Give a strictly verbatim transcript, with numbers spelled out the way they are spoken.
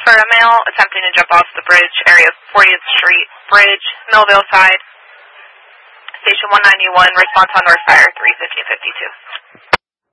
for a male attempting to jump off the bridge, area fortieth Street Bridge, Millville side. Station one ninety-one, response on North Fire three fifteen fifty-two.